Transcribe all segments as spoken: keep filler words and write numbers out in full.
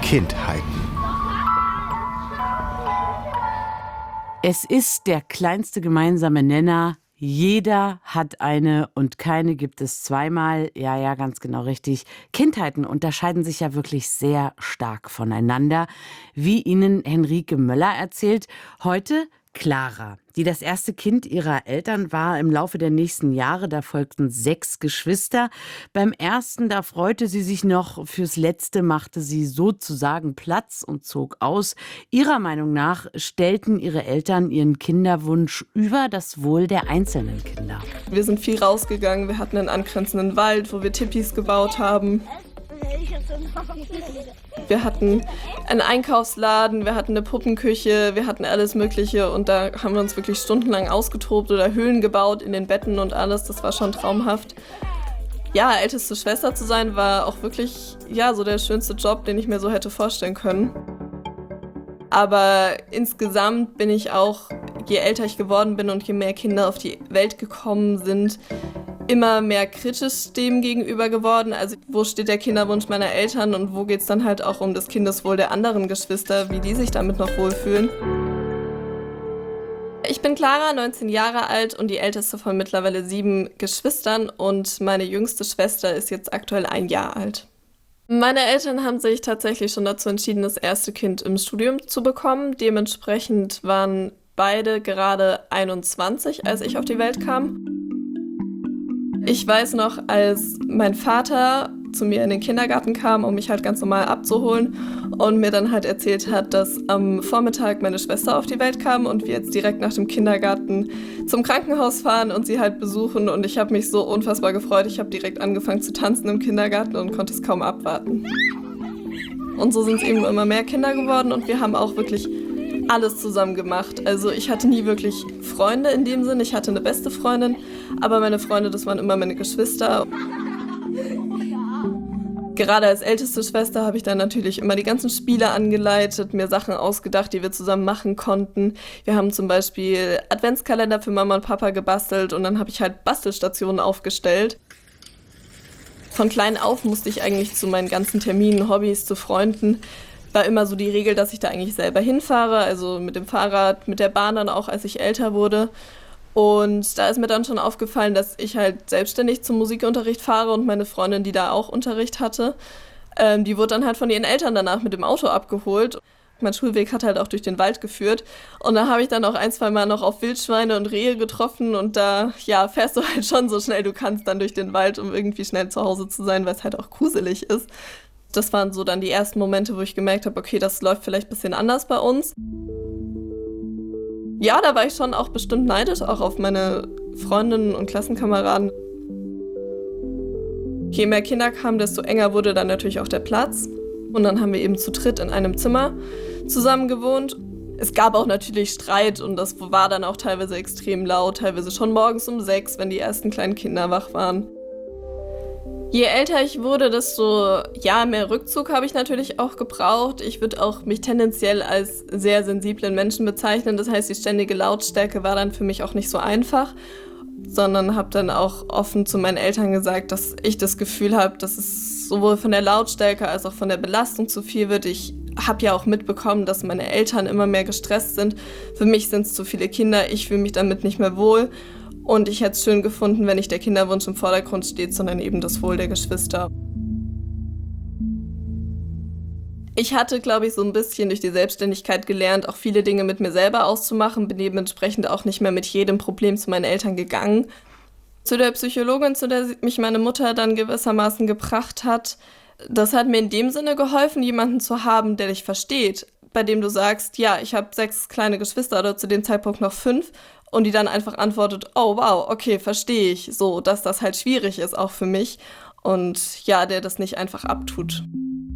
Kindheiten. Es ist der kleinste gemeinsame Nenner. Jeder hat eine und keine gibt es zweimal. Ja, ja, ganz genau richtig. Kindheiten unterscheiden sich ja wirklich sehr stark voneinander. Wie Ihnen Henrike Möller erzählt, heute Clara, die das erste Kind ihrer Eltern war im Laufe der nächsten Jahre. Da folgten sechs Geschwister. Beim ersten, da freute sie sich noch. Fürs letzte machte sie sozusagen Platz und zog aus. Ihrer Meinung nach stellten ihre Eltern ihren Kinderwunsch über das Wohl der einzelnen Kinder. Wir sind viel rausgegangen. Wir hatten einen angrenzenden Wald, wo wir Tippis gebaut haben. Wir hatten einen Einkaufsladen, wir hatten eine Puppenküche, wir hatten alles Mögliche und da haben wir uns wirklich stundenlang ausgetobt oder Höhlen gebaut in den Betten und alles. Das war schon traumhaft. Ja, älteste Schwester zu sein war auch wirklich ja, so der schönste Job, den ich mir so hätte vorstellen können. Aber insgesamt bin ich auch, je älter ich geworden bin und je mehr Kinder auf die Welt gekommen sind, immer mehr kritisch dem gegenüber geworden. Also wo steht der Kinderwunsch meiner Eltern und wo geht es dann halt auch um das Kindeswohl der anderen Geschwister, wie die sich damit noch wohlfühlen. Ich bin Clara, neunzehn Jahre alt und die älteste von mittlerweile sieben Geschwistern und meine jüngste Schwester ist jetzt aktuell ein Jahr alt. Meine Eltern haben sich tatsächlich schon dazu entschieden, das erste Kind im Studium zu bekommen. Dementsprechend waren beide gerade einundzwanzig, als ich auf die Welt kam. Ich weiß noch, als mein Vater zu mir in den Kindergarten kam, um mich halt ganz normal abzuholen und mir dann halt erzählt hat, dass am Vormittag meine Schwester auf die Welt kam und wir jetzt direkt nach dem Kindergarten zum Krankenhaus fahren und sie halt besuchen und ich habe mich so unfassbar gefreut. Ich habe direkt angefangen zu tanzen im Kindergarten und konnte es kaum abwarten. Und so sind es eben immer mehr Kinder geworden und wir haben auch wirklich alles zusammen gemacht. Also ich hatte nie wirklich Freunde in dem Sinn. Ich hatte eine beste Freundin, aber meine Freunde, das waren immer meine Geschwister. Gerade als älteste Schwester habe ich dann natürlich immer die ganzen Spiele angeleitet, mir Sachen ausgedacht, die wir zusammen machen konnten. Wir haben zum Beispiel Adventskalender für Mama und Papa gebastelt und dann habe ich halt Bastelstationen aufgestellt. Von klein auf musste ich eigentlich zu meinen ganzen Terminen, Hobbys, zu Freunden, war immer so die Regel, dass ich da eigentlich selber hinfahre, also mit dem Fahrrad, mit der Bahn dann auch, als ich älter wurde. Und da ist mir dann schon aufgefallen, dass ich halt selbstständig zum Musikunterricht fahre und meine Freundin, die da auch Unterricht hatte, ähm, die wurde dann halt von ihren Eltern danach mit dem Auto abgeholt. Mein Schulweg hat halt auch durch den Wald geführt und da habe ich dann auch ein, zwei Mal noch auf Wildschweine und Rehe getroffen und da ja, fährst du halt schon so schnell du kannst dann durch den Wald, um irgendwie schnell zu Hause zu sein, weil es halt auch gruselig ist. Das waren so dann die ersten Momente, wo ich gemerkt habe, okay, das läuft vielleicht ein bisschen anders bei uns. Ja, da war ich schon auch bestimmt neidisch, auch auf meine Freundinnen und Klassenkameraden. Je mehr Kinder kamen, desto enger wurde dann natürlich auch der Platz. Und dann haben wir eben zu dritt in einem Zimmer zusammen gewohnt. Es gab auch natürlich Streit und das war dann auch teilweise extrem laut, teilweise schon morgens um sechs, wenn die ersten kleinen Kinder wach waren. Je älter ich wurde, desto ja, mehr Rückzug habe ich natürlich auch gebraucht. Ich würde auch mich tendenziell als sehr sensiblen Menschen bezeichnen. Das heißt, die ständige Lautstärke war dann für mich auch nicht so einfach, sondern habe dann auch offen zu meinen Eltern gesagt, dass ich das Gefühl habe, dass es sowohl von der Lautstärke als auch von der Belastung zu viel wird. Ich habe ja auch mitbekommen, dass meine Eltern immer mehr gestresst sind. Für mich sind es zu viele Kinder, ich fühle mich damit nicht mehr wohl. Und ich hätte es schön gefunden, wenn nicht der Kinderwunsch im Vordergrund steht, sondern eben das Wohl der Geschwister. Ich hatte, glaube ich, so ein bisschen durch die Selbstständigkeit gelernt, auch viele Dinge mit mir selber auszumachen, bin dementsprechend auch nicht mehr mit jedem Problem zu meinen Eltern gegangen. Zu der Psychologin, zu der mich meine Mutter dann gewissermaßen gebracht hat, das hat mir in dem Sinne geholfen, jemanden zu haben, der dich versteht, bei dem du sagst, ja, ich habe sechs kleine Geschwister oder zu dem Zeitpunkt noch fünf und die dann einfach antwortet, oh wow, okay, verstehe ich, so, dass das halt schwierig ist auch für mich und ja, der das nicht einfach abtut.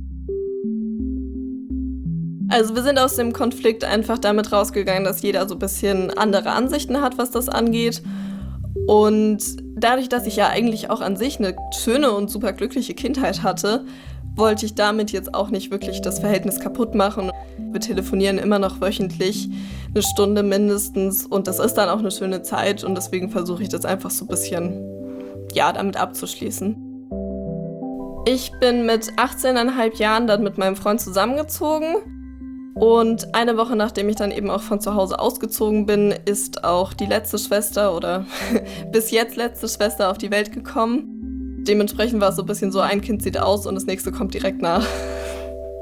Also wir sind aus dem Konflikt einfach damit rausgegangen, dass jeder so ein bisschen andere Ansichten hat, was das angeht. Und dadurch, dass ich ja eigentlich auch an sich eine schöne und super glückliche Kindheit hatte, wollte ich damit jetzt auch nicht wirklich das Verhältnis kaputt machen. Wir telefonieren immer noch wöchentlich, eine Stunde mindestens und das ist dann auch eine schöne Zeit und deswegen versuche ich das einfach so ein bisschen, ja, damit abzuschließen. Ich bin mit achtzehn Komma fünf Jahren dann mit meinem Freund zusammengezogen. Und eine Woche nachdem ich dann eben auch von zu Hause ausgezogen bin, ist auch die letzte Schwester oder bis jetzt letzte Schwester auf die Welt gekommen. Dementsprechend war es so ein bisschen so, ein Kind sieht aus und das nächste kommt direkt nach.